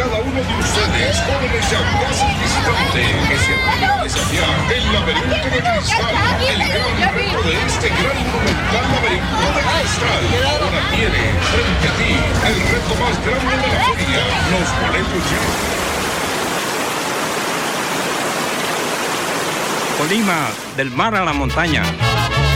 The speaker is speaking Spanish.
cada uno de ustedes, jóvenes y audaces visitantes, que se atreven a desafiar el laberinto de cristal, el gran reto de este gran y monumental laberinto de cristal. Ahora tiene frente a ti el reto más grande de la feria, los boletos ya. Colima, del mar a la montaña.